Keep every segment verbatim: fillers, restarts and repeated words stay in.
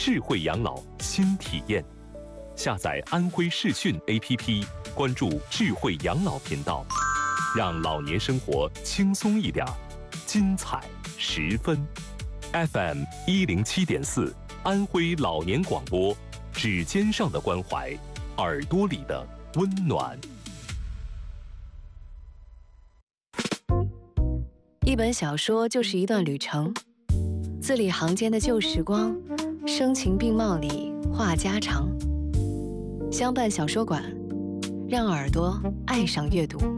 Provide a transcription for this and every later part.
智慧养老新体验。下载安徽视讯 A P P， 关注智慧养老频道，让老年生活轻松一点，精彩十分。F M 一零七点四，安徽老年广播，指尖上的关怀，耳朵里的温暖。 一本小说就是一段旅程，字里行间的旧时光，声情并茂里话家常。相伴小说馆，让耳朵爱上阅读。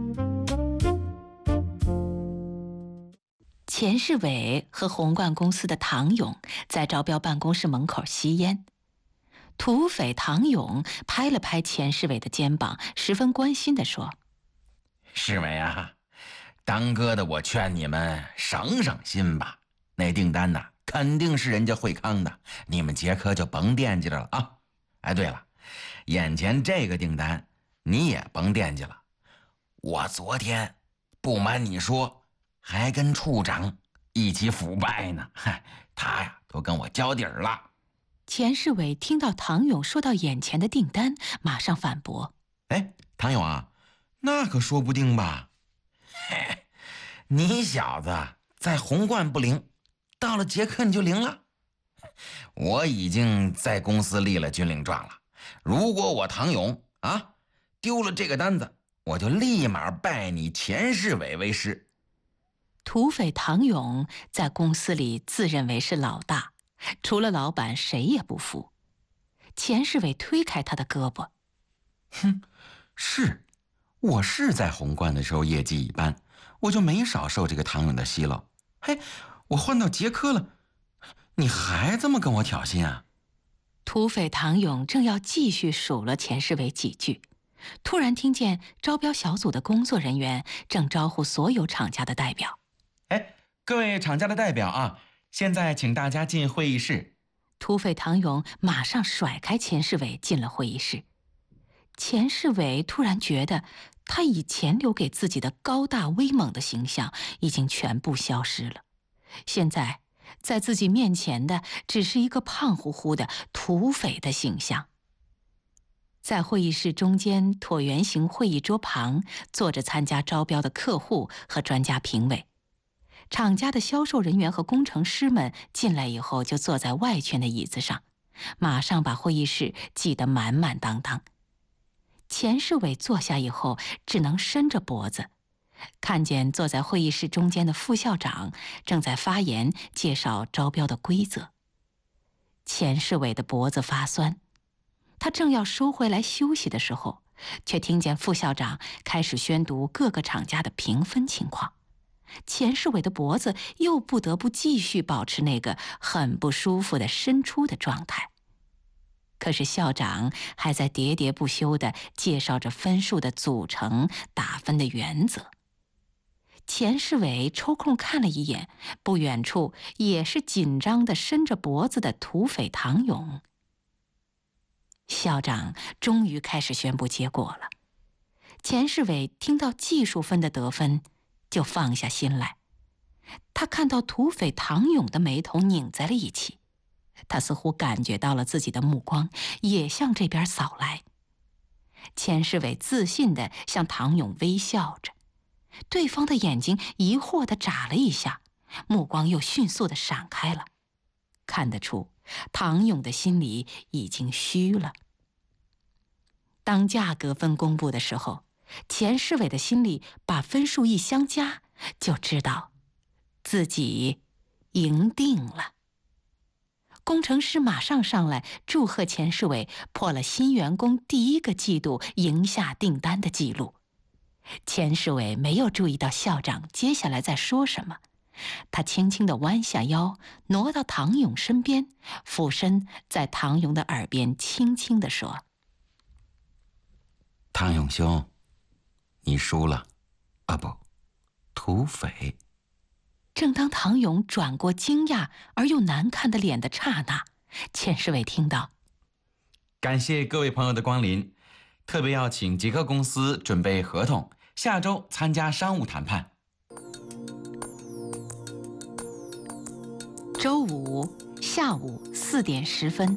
钱世伟和红冠公司的唐勇在招标办公室门口吸烟。土匪唐勇拍了拍钱世伟的肩膀，十分关心地说：“ 世伟啊，当哥的我劝你们省省心吧，那订单呐、啊、肯定是人家惠康的，你们捷科就甭惦记着了啊。哎，对了，眼前这个订单你也甭惦记了，我昨天不瞒你说还跟处长一起腐败呢，嗨，他呀都跟我交底儿了。” 钱世伟听到唐勇说到眼前的订单，马上反驳：“ 哎，唐勇啊，那可说不定吧？嘿，你小子在红冠不灵，到了捷克你就灵了。我已经在公司立了军令状了，如果我唐勇啊丢了这个单子，我就立马拜你钱世伟为师。” 土匪唐勇在公司里自认为是老大，除了老板谁也不服。钱世伟推开他的胳膊：“ 哼，是，我是在红冠的时候业绩一般，我就没少受这个唐勇的奚落。嘿，我换到捷科了，你还这么跟我挑衅啊？” 土匪唐勇正要继续数落钱世伟几句，突然听见招标小组的工作人员正招呼所有厂家的代表：“ 哎，各位厂家的代表啊，现在请大家进会议室。” 土匪唐勇马上甩开钱世伟进了会议室。钱世伟突然觉得他以前留给自己的高大威猛的形象已经全部消失了，现在在自己面前的只是一个胖乎乎的土匪的形象。在会议室中间椭圆形会议桌旁坐着参加招标的客户和专家评委，厂家的销售人员和工程师们进来以后就坐在外圈的椅子上，马上把会议室挤得满满当当。钱世伟坐下以后只能伸着脖子，看见坐在会议室中间的副校长正在发言介绍招标的规则。钱世伟的脖子发酸，他正要收回来休息的时候，却听见副校长开始宣读各个厂家的评分情况。钱世伟的脖子又不得不继续保持那个很不舒服的伸出的状态。可是校长还在喋喋不休地介绍着分数的组成、打分的原则。钱世伟抽空看了一眼，不远处也是紧张地伸着脖子的土匪唐勇。校长终于开始宣布结果了。钱世伟听到技术分的得分，就放下心来。他看到土匪唐勇的眉头拧在了一起，他似乎感觉到了自己的目光也向这边扫来。钱世伟自信地向唐勇微笑着，对方的眼睛疑惑地眨了一下，目光又迅速地闪开了。看得出唐勇的心里已经虚了。当价格分公布的时候，钱世伟的心里把分数一相加，就知道自己赢定了。工程师马上上来祝贺钱世伟破了新员工第一个季度赢下订单的记录。钱世伟没有注意到校长接下来在说什么，他轻轻地弯下腰，挪到唐勇身边，俯身在唐勇的耳边轻轻地说：“ 唐勇兄，你输了，啊不，土匪。” 正当唐勇转过惊讶而又难看的脸的刹那，钱世伟听到：“ 感谢各位朋友的光临，特别要请捷科公司准备合同，下周参加商务谈判。” 周五下午四点十分。